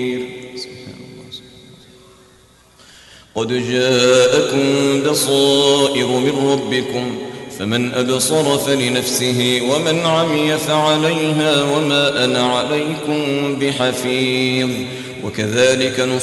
قد جاءكم بصائر من ربكم فمن أبصر فلنفسه ومن عمي فعليها وما أنا عليكم بحفيظ. وكذلك